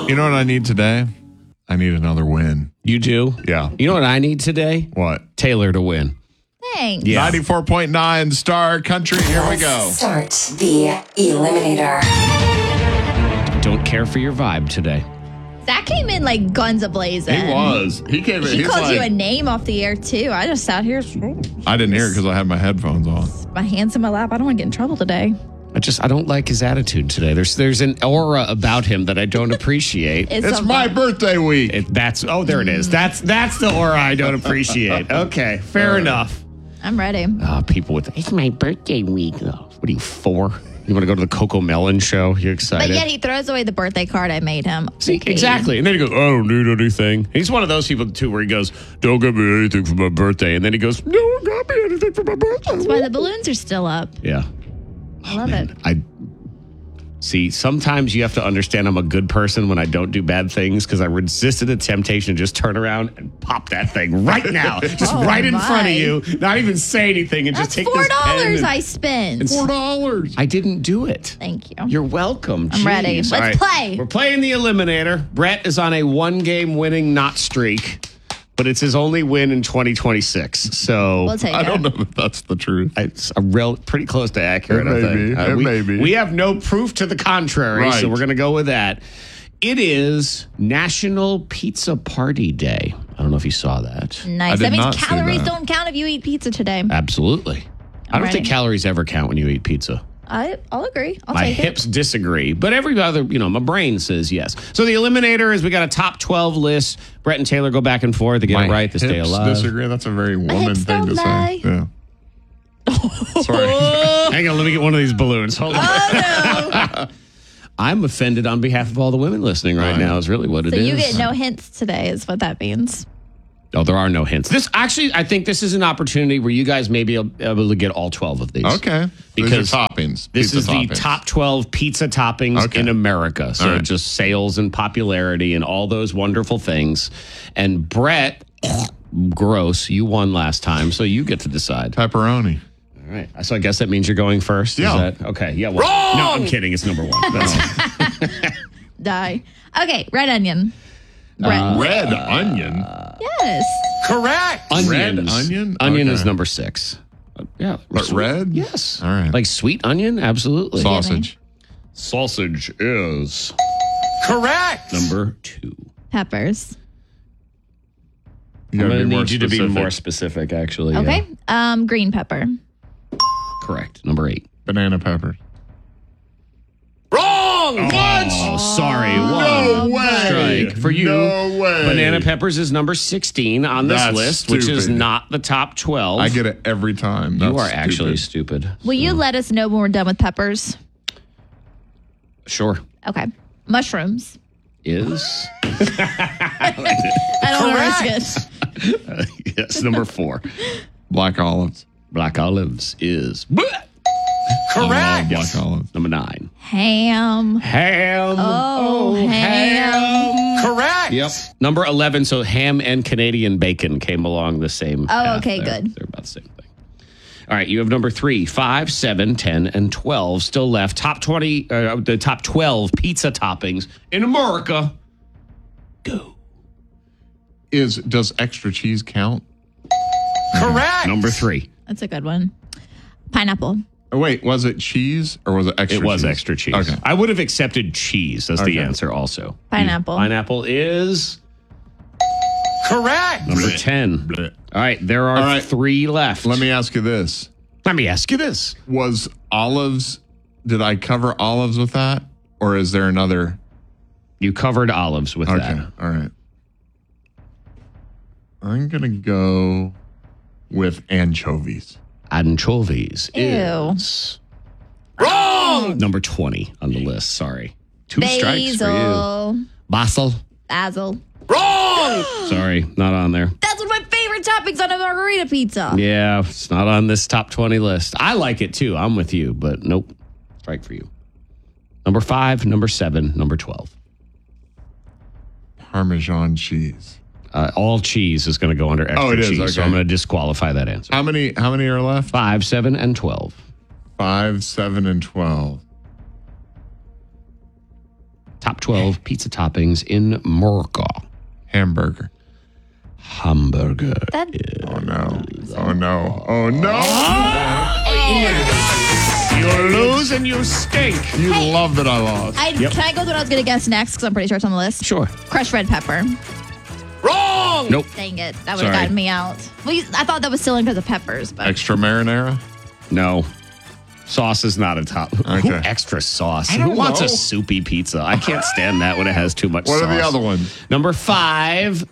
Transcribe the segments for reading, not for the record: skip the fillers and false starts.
You know what I need today? I need another win. You do? Yeah. You know what I need today? What? Taylor to win. Thanks. Yeah. 94.9 Star Country. Here we go. Start the Eliminator. Don't care for your vibe today. Zach came in like guns a-blazing. He was. He came in. He He's called like, you a name off the air, too. I just sat here, I didn't hear it because I had my headphones on. my hands in my lap. I don't want to get in trouble today. I don't like his attitude today. There's an aura about him that I don't appreciate. It's my birthday week. There it is. That's the aura I don't appreciate. Okay, fair enough. I'm ready. People with it's my birthday week. Oh, what are you, 4? You want to go to the Coco Melon show? You excited? But yet he throws away the birthday card I made him. See, exactly. And then he goes, I don't need anything. He's one of those people, too, where he goes, don't get me anything for my birthday. And then he goes, no, don't get me anything for my birthday. That's why the balloons are still up. Yeah. I love it. See, sometimes you have to understand I'm a good person when I don't do bad things because I resisted the temptation to just turn around and pop that thing right now. Just right in front of you. Not even say anything and That's just take this pen. $4 I spent. $4. I didn't do it. Thank you. You're welcome. I'm ready. Jeez. Let's All play. We're playing the Eliminator. Brett is on a 1-game winning not streak, but it's his only win in 2026. So We'll take I it. don't know if that's the truth. it's pretty close to accurate. It may I think. be. It may be. We have no proof to the contrary, so Right. we're going to go with that. It is National Pizza Party Day. I don't know if you saw that. Nice. I did That means not see calories that. don't count if you eat pizza today. Absolutely. I don't Right. think calories ever count when you eat pizza. I'll agree. I'll My take hips it. disagree, but every other, my brain says yes. So the Eliminator is we got a top 12 list. Brett and Taylor go back and forth. They get it right. They stay hips alive. disagree. That's a very woman hips thing to don't lie. say. Yeah. Sorry. Hang on, let me get one of these balloons. Hold on. I'm offended on behalf of all the women listening right now is really what it So is. you get no hints today is what that means. Oh, there are no hints. I think this is an opportunity where you guys may be able to get all 12 of these. Okay. Because These are toppings. This Pizza is the toppings. top 12 pizza toppings Okay. in America. So All right. just sales and popularity and all those wonderful things. And Brett, gross, you won last time, so you get to decide. Pepperoni. All right. So I guess that means you're going first. Yeah. Is that okay? Yeah. Well, no, I'm kidding. It's number 1. That's Die. Okay, red onion. Brett. Red onion. Yes. correct. Red Onions. onion? Onion Okay. is number 6. Yeah. But red? Yes. All right. Like sweet onion? Absolutely. Sausage. Sausage is correct. Number 2. Peppers. You I'm gotta going to be more need you to be specific. more specific, actually. Okay. Yeah. Green pepper. Correct. Number 8. Banana peppers. Wrong! Oh, sorry. No One way. strike for you. No way. Banana peppers is number 16 on this That's list, which is stupid. not the top 12. I get it every time. You That's are actually stupid. stupid. Will you let us know when we're done with peppers? Sure. Okay. Mushrooms. Is? I don't want to risk it. Yes, number 4. Black olives. Black olives is. Correct. Black olives. Number 9. Ham. Ham. Oh, ham. Correct. Yep. Number 11. So ham and Canadian bacon came along the same. path okay, there. good. They're about the same thing. All right, you have number 3, 5, 7, 10, and 12 still left. Top 20, the top 12 pizza toppings in America. Go. Does extra cheese count? Correct. Number 3. That's a good one. Pineapple. Oh, wait, was it cheese or was it extra cheese? It was extra cheese. Okay. I would have accepted cheese as the Okay. answer also. Pineapple. Pineapple is correct. Number 10. All right, there are All right. 3 left. Let me ask you this. Let me ask you this. Was olives, did I cover olives with that? Or is there another? You covered olives with Okay, that. all right. I'm going to go with anchovies. Anchovies Ew. is wrong. Number 20 on the list. Sorry. 2 strikes for you. Basil. Basil. Basil. Wrong. Sorry, not on there. That's one of my favorite toppings on a margarita pizza. Yeah, it's not on this top 20 list. I like it too. I'm with you, but nope. Strike for you. Number 5, number 7, number 12. Parmesan cheese. All cheese is going to go under extra it is, cheese, so okay. I'm going to disqualify that answer. How many are left? 5, 7, and 12. 5, 7, and 12. Top 12 pizza toppings in America. Hamburger. Hamburger. That, Oh, no. Oh, no. Oh, no. You lose and you stink. You love that I lost. Can I go with what I was going to guess next? Because I'm pretty sure it's on the list. Sure. Crushed red pepper. Wrong. Nope. Dang it. That would have Sorry. gotten me out. Well, I thought that was still in because of peppers. But Extra marinara? No. Sauce is not a top. Who Okay. extra sauce? I Who don't wants know. a soupy pizza? I can't stand that when it has too much What sauce. are the other ones? Number 5,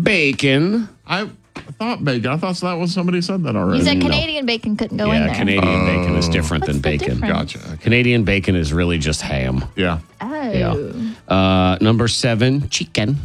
bacon. I thought bacon. I thought that was somebody said that already. you said Canadian bacon couldn't go in Yeah, there. Canadian bacon is different What's than the bacon. difference? Gotcha. Okay. Canadian bacon is really just ham. Yeah. Oh. Yeah. Number 7, chicken.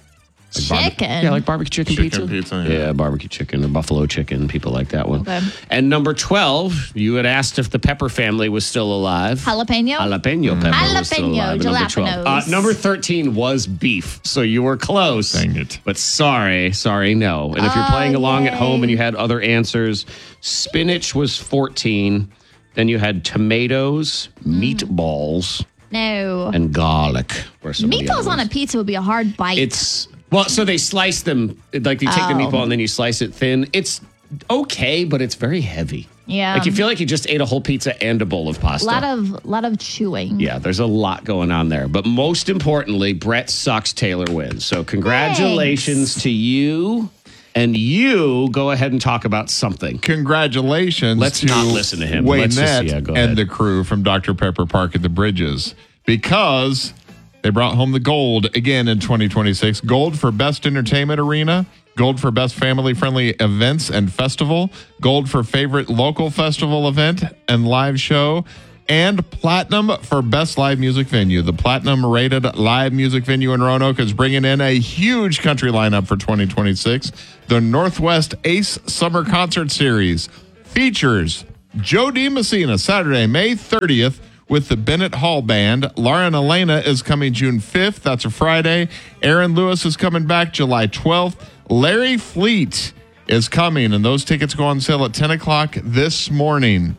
Chicken? Yeah, like barbecue chicken Chicken pizza, yeah. Yeah, barbecue chicken or buffalo chicken. People like that one. Okay. And number 12, you had asked if the pepper family was still alive. Jalapeno? Jalapeno pepper was still alive. at number 12. jalapenos. Number 13 was beef, so you were close. Dang it. But sorry, no. And if you're playing along at yay. home and you had other answers, spinach was 14. Then you had tomatoes, meatballs, No. and garlic. were some of the other Meatballs on a ones. pizza would be a hard bite. So they slice them, like you take the meatball and then you slice it thin. It's okay, but it's very heavy. Yeah. Like you feel like you just ate a whole pizza and a bowl of pasta. lot of chewing. Yeah, there's a lot going on there. But most importantly, Brett sucks, Taylor wins. So congratulations to you. And you go ahead and talk about something. Congratulations Let's to not listen to him. Let's just- Waynette yeah, go ahead. and the crew from Dr. Pepper Park at the Bridges, because they brought home the gold again in 2026. Gold for Best Entertainment Arena, gold for Best Family-Friendly Events and Festival, gold for Favorite Local Festival Event and Live Show, and platinum for Best Live Music Venue. The platinum-rated live music venue in Roanoke is bringing in a huge country lineup for 2026. The Northwest Ace Summer Concert Series features Joe DiMessina, Saturday, May 30th, with the Bennett Hall Band. Lauren Elena is coming June 5th. That's a Friday. Aaron Lewis is coming back July 12th. Larry Fleet is coming, and those tickets go on sale at 10 o'clock this morning.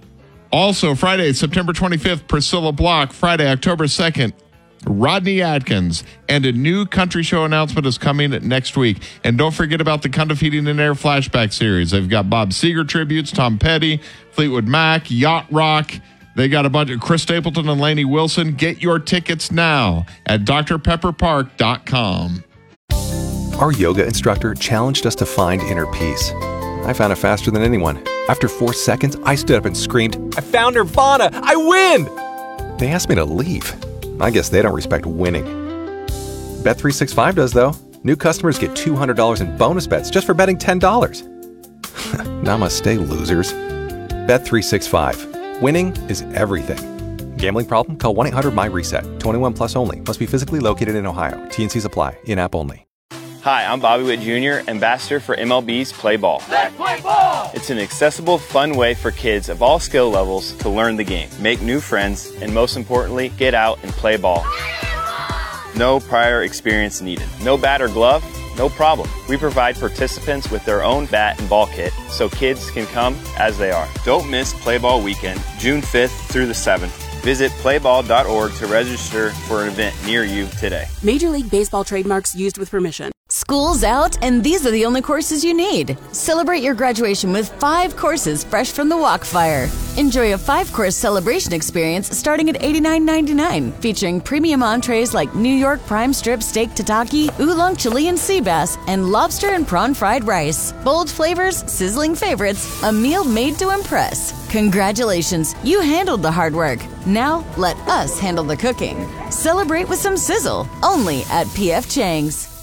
Also, Friday, September 25th, Priscilla Block. Friday, October 2nd, Rodney Atkins. And a new country show announcement is coming next week. And don't forget about the Kind of Heating and Air flashback series. They've got Bob Seger tributes, Tom Petty, Fleetwood Mac, Yacht Rock. They got a bunch of Chris Stapleton and Lainey Wilson. Get your tickets now at drpepperpark.com. Our yoga instructor challenged us to find inner peace. I found it faster than anyone. After 4 seconds, I stood up and screamed, "I found Nirvana! I win!" They asked me to leave. I guess they don't respect winning. Bet365 does, though. New customers get $200 in bonus bets just for betting $10. Namaste, losers. Bet365. Winning is everything. Gambling problem? Call 1-800-MY-RESET. 21 plus only. Must be physically located in Ohio. T&Cs apply. In-app only. Hi, I'm Bobby Witt Jr., ambassador for MLB's Play Ball. Let's play ball! It's an accessible, fun way for kids of all skill levels to learn the game, make new friends, and most importantly, get out and play ball. No prior experience needed. No bat or glove? No problem. We provide participants with their own bat and ball kit so kids can come as they are. Don't miss Play Ball Weekend, June 5th through the 7th. Visit playball.org to register for an event near you today. Major League Baseball trademarks used with permission. School's out, and these are the only courses you need. Celebrate your graduation with 5 courses fresh from the Walkfire. Enjoy a 5-course celebration experience starting at $89.99, featuring premium entrees like New York prime strip steak tataki, oolong Chilean sea bass, and lobster and prawn fried rice. Bold flavors, sizzling favorites, a meal made to impress. Congratulations, you handled the hard work. Now let us handle the cooking. Celebrate with some sizzle, only at P.F. Chang's.